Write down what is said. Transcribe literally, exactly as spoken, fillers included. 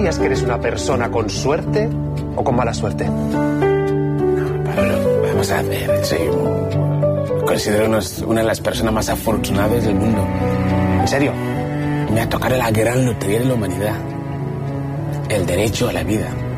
dirías que eres una persona con suerte o con mala suerte? No, Pablo, vamos a ver. Soy un... considero unos, una de las personas más afortunadas del mundo. En serio, me ha tocado la gran lotería de la humanidad. El derecho a la vida.